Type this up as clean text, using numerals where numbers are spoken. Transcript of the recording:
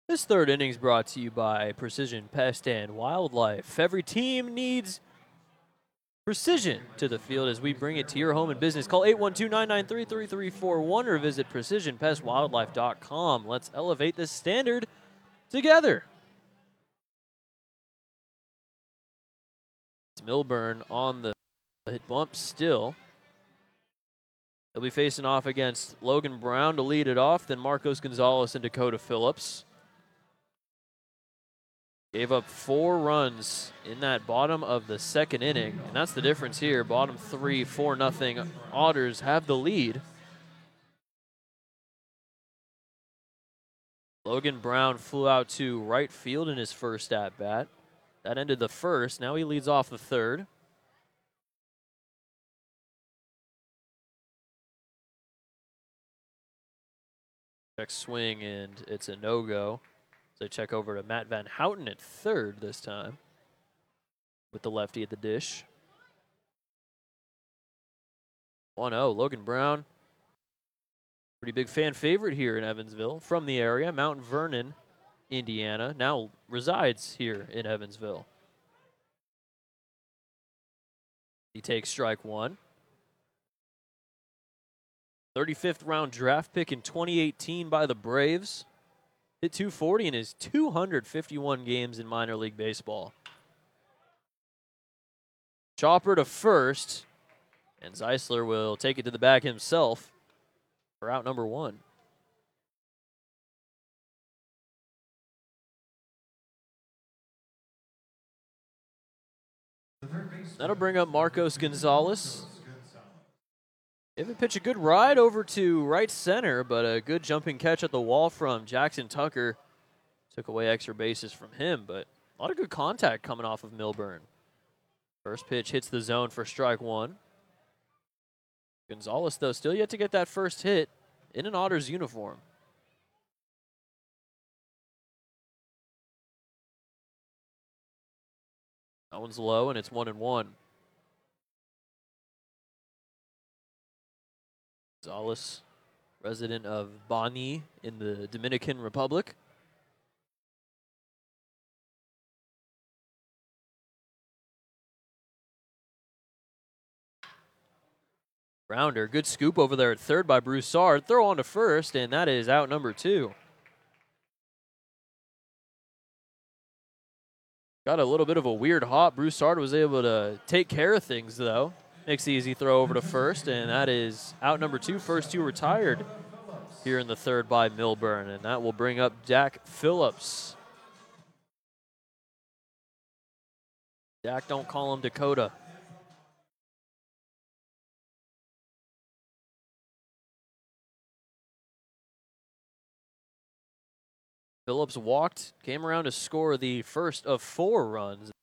This third inning is brought to you by Precision Pest and Wildlife. Every team needs precision to the field as we bring it to your home and business. Call 812-993-3341 or visit precisionpestwildlife.com. Let's elevate this standard together. It's Milburn on the hit bump still. He'll be facing off against Logan Brown to lead it off, then Marcos Gonzalez and Dakota Phillips. Gave up 4 runs in that bottom of the second inning, and that's the difference here. Bottom 3, 4-0. Otters have the lead. Logan Brown flew out to right field in his first at-bat. That ended the first. Now he leads off the third. Check swing, and it's a no-go. So check over to Matt Van Houten at third this time with the lefty at the dish. 1-0, Logan Brown. Pretty big fan favorite here in Evansville from the area. Mount Vernon, Indiana, now resides here in Evansville. He takes strike one. 35th round draft pick in 2018 by the Braves. Hit 240 in his 251 games in minor league baseball. Chopper to first, and Zeisler will take it to the bag himself for out number 1. That'll bring up Marcos Gonzalez. If pitch a good ride over to right center, but a good jumping catch at the wall from Jackson Tucker. Took away extra bases from him, but a lot of good contact coming off of Milburn. First pitch hits the zone for strike 1. Gonzalez, though, still yet to get that first hit in an Otters uniform. That one's low, and it's 1-1. Gonzalez, resident of Bani in the Dominican Republic. Grounder, good scoop over there at third by Broussard. Throw on to first, and that is out number 2. Got a little bit of a weird hop. Broussard was able to take care of things, though. Makes the easy throw over to first, and that is out number 2. First 2 retired here in the third by Milburn, and that will bring up Dak Phillips. Dak, don't call him Dakota. Phillips walked, came around to score the first of 4 runs.